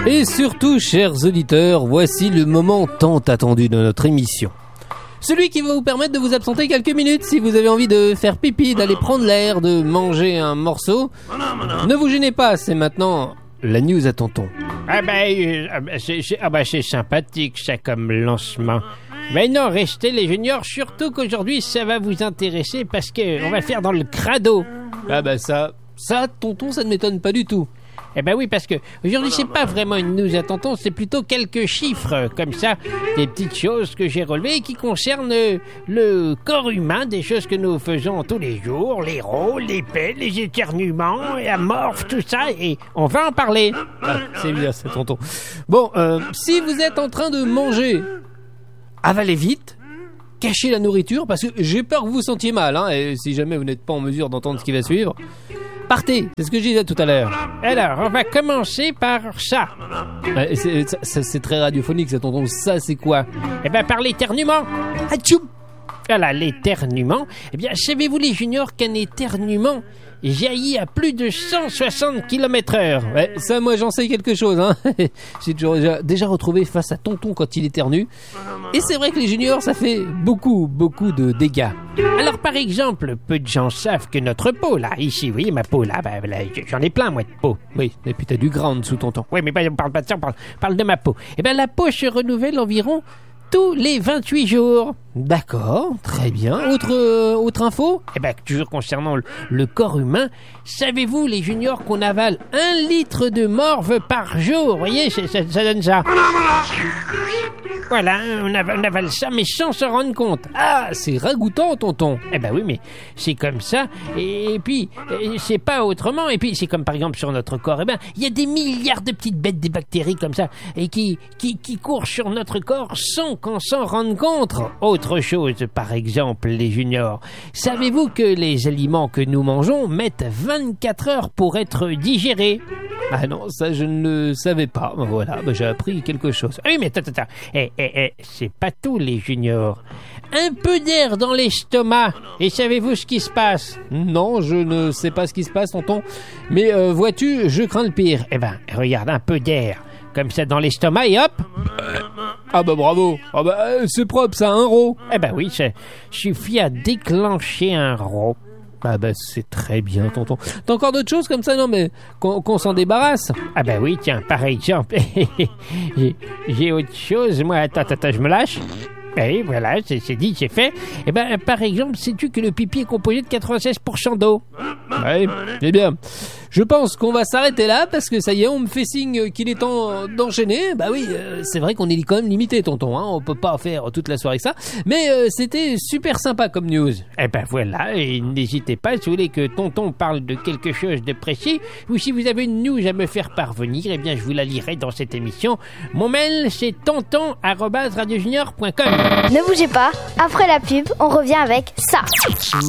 Et surtout, chers auditeurs, voici le moment tant attendu de notre émission. Celui qui va vous permettre de vous absenter quelques minutes si vous avez envie de faire pipi, d'aller prendre l'air, de manger un morceau. Ne vous gênez pas, c'est maintenant la news à tonton. C'est sympathique ça comme lancement. Mais non, restez les juniors, surtout qu'aujourd'hui ça va vous intéresser parce que on va faire dans le crado. Ça, tonton, ça ne m'étonne pas du tout. Oui, parce que aujourd'hui c'est pas vraiment une news à tonton, c'est plutôt quelques chiffres comme ça, des petites choses que j'ai relevées qui concernent le corps humain, des choses que nous faisons tous les jours, les rôles, les pets, les éternuements, la morphe, tout ça, et on va en parler. C'est bien, c'est tonton. Bon, si vous êtes en train de manger, avalez vite, cachez la nourriture, parce que j'ai peur que vous vous sentiez mal, et si jamais vous n'êtes pas en mesure d'entendre ce qui va suivre, partez, c'est ce que je disais tout à l'heure. Alors, on va commencer par ça. C'est très radiophonique, ça, tonton. Ça, c'est quoi? Par l'éternuement. Atchoum! Voilà, l'éternuement. Savez-vous les juniors qu'un éternuement jaillit à plus de 160 km/h. Ouais, ça, moi, j'en sais quelque chose. J'ai toujours déjà retrouvé face à tonton quand il éternue. Et c'est vrai que les juniors, ça fait beaucoup de dégâts. Alors, par exemple, peu de gens savent que notre peau, là, ici, vous voyez ma peau, là, j'en ai plein, moi, de peau. Oui, et puis t'as du gras en dessous, tonton. Oui, mais on parle pas de ça, on parle de ma peau. La peau se renouvelle environ tous les 28 jours. D'accord, très bien. Autre info? Toujours concernant le corps humain, savez-vous, les juniors, qu'on avale 1 litre de morve par jour? Vous voyez, ça donne ça. Voilà, on avale ça, mais sans se rendre compte. Ah, c'est ragoûtant, tonton. Oui, mais c'est comme ça. Et puis, c'est pas autrement. Et puis, c'est comme par exemple sur notre corps. Il y a des milliards de petites bêtes, des bactéries comme ça, et qui courent sur notre corps sans qu'on s'en rende compte. Autre chose, par exemple, les juniors. Savez-vous que les aliments que nous mangeons mettent 24 heures pour être digérés? Ah non, ça je ne le savais pas. Voilà, j'ai appris quelque chose. Oui, mais attends. C'est pas tout, les juniors. Un peu d'air dans l'estomac. Et savez-vous ce qui se passe? Non, je ne sais pas ce qui se passe, tonton. Mais vois-tu, je crains le pire. Regarde, un peu d'air. Comme ça dans l'estomac et hop. Bravo. C'est propre, ça, un RO. Oui, ça suffit à déclencher un RO. C'est très bien, tonton. T'as encore d'autres choses comme ça, non, mais qu'on s'en débarrasse? Oui, tiens, par exemple. J'ai autre chose, moi. Attends, je me lâche. Oui, voilà, c'est dit, c'est fait. Par exemple, sais-tu que le pipi est composé de 96% d'eau? Oui, c'est bien. Je pense qu'on va s'arrêter là, parce que ça y est, on me fait signe qu'il est temps d'enchaîner. Oui, c'est vrai qu'on est quand même limité, tonton, on peut pas faire toute la soirée que ça. Mais c'était super sympa comme news. Voilà, et n'hésitez pas, si vous voulez que tonton parle de quelque chose de précis, ou si vous avez une news à me faire parvenir, je vous la lirai dans cette émission. Mon mail, c'est tonton@radiojunior.com. Ne bougez pas, après la pub, on revient avec ça.